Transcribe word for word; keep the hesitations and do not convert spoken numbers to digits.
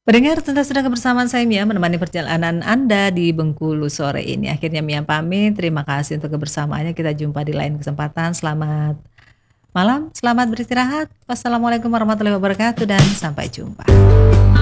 Pendengar, tuntas sudah kebersamaan saya Mia menemani perjalanan Anda di Bengkulu sore ini. Akhirnya Mia pamit, terima kasih untuk kebersamaannya. Kita jumpa di lain kesempatan. Selamat malam, selamat beristirahat. Wassalamualaikum warahmatullahi wabarakatuh dan sampai jumpa.